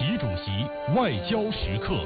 习主席外交时刻。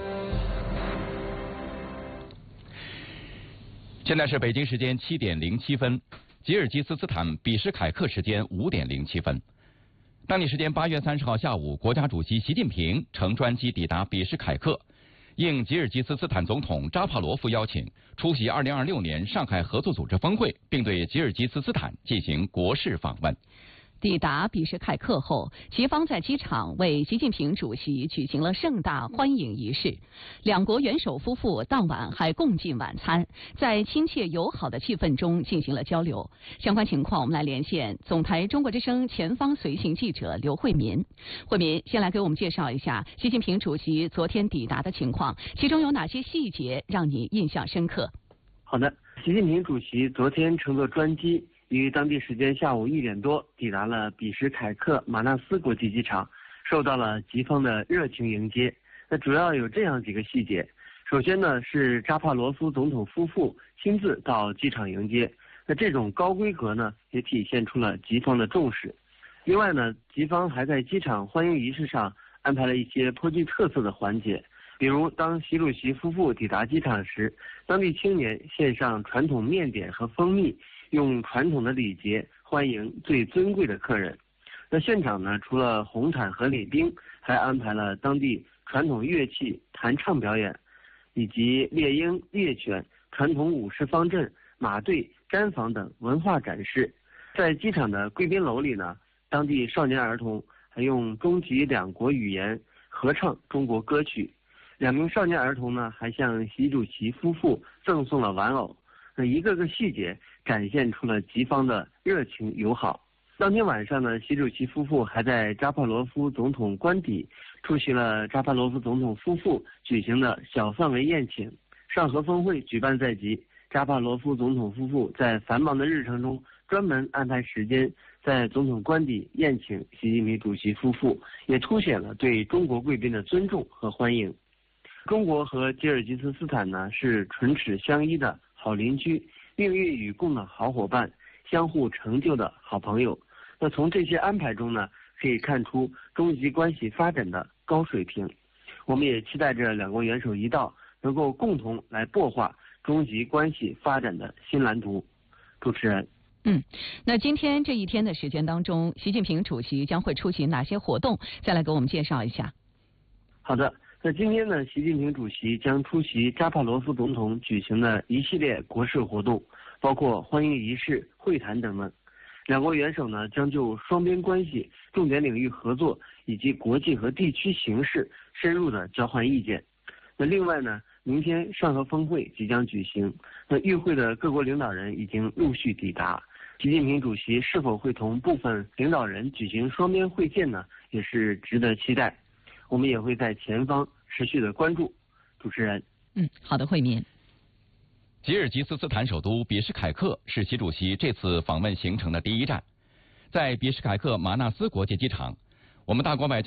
现在是北京时间7点07分，吉尔吉斯斯坦比什凯克时间5点07分。当地时间8月30号下午，国家主席习近平乘专机抵达比什凯克，应吉尔吉斯斯坦总统扎帕罗夫邀请，出席2026年上海合作组织峰会，并对吉尔吉斯斯坦进行国事访问。 抵达比什凯克后，吉方在机场为习近平主席举行了盛大欢迎仪式。两国元首夫妇当晚还共进晚餐，在亲切友好的气氛中进行了交流。相关情况，我们来连线总台中国之声前方随行记者刘慧民。慧民，先来给我们介绍一下习近平主席昨天抵达的情况，其中有哪些细节让你印象深刻？ 好的，习近平主席昨天乘坐专机，于当地时间下午1点多抵达了比什凯克马纳斯国际机场，受到了吉方的热情迎接。那主要有这样几个细节。首先呢，是扎帕罗夫总统夫妇亲自到机场迎接，那这种高规格呢，也体现出了吉方的重视。另外呢，吉方还在机场欢迎仪式上安排了一些颇具特色的环节，比如当习主席夫妇抵达机场时，当地青年献上传统面点和蜂蜜，用传统的礼节欢迎最尊贵的客人。那现场呢，除了红毯和礼宾，还安排了当地传统乐器弹唱表演，以及猎鹰、猎犬、传统武士方阵、马队、毡房等文化展示。在机场的贵宾楼里呢，当地少年儿童还用中吉两国语言合唱中国歌曲。2名少年儿童呢，还向习主席夫妇赠送了玩偶。那一个个细节展现出了吉方的热情友好。当天晚上呢，习主席夫妇还在扎帕罗夫总统官邸出席了扎帕罗夫总统夫妇举行的小范围宴请。上合峰会举办在即，扎帕罗夫总统夫妇在繁忙的日程中专门安排时间在总统官邸宴请习近平主席夫妇，也凸显了对中国贵宾的尊重和欢迎。中国和吉尔吉斯斯坦呢，是唇齿相依的好邻居，命运与共的好伙伴，相互成就的好朋友。那从这些安排中呢，可以看出中吉关系发展的高水平。我们也期待着两国元首一道，能够共同来擘画中吉关系发展的新蓝图。主持人。 那今天这一天的时间当中，习近平主席将会出席哪些活动？再来给我们介绍一下。 好的。那今天呢，习近平主席将出席扎帕罗夫总统举行的一系列国事活动，包括欢迎仪式、会谈等等。两国元首呢，将就双边关系、重点领域合作以及国际和地区形势深入的交换意见。那另外呢，明天上合峰会即将举行，那与会的各国领导人已经陆续抵达。习近平主席是否会同部分领导人举行双边会见呢，也是值得期待。我们也会在前方持续的关注。主持人。 好的，慧民。 吉尔吉斯斯坦首都比什凯克是习主席这次访问行程的第一站，在比什凯克马纳斯国际机场，我们大国外交